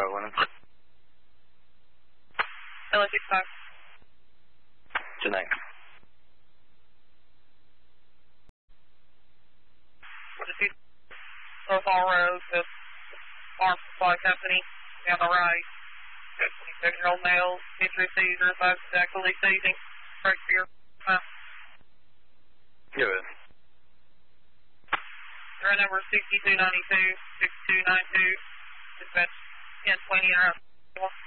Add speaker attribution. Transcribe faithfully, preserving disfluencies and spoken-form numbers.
Speaker 1: Winham.
Speaker 2: L S sixty-five.
Speaker 1: Tonight.
Speaker 2: North Hall Road, the Farm Supply Company, down the right. twenty-seven-year-old male, history seizure, five actively seizing, break for your time.
Speaker 1: Give it.
Speaker 2: Your number sixty-two ninety-two, sixty-two ninety-two, dispatch ten twenty, and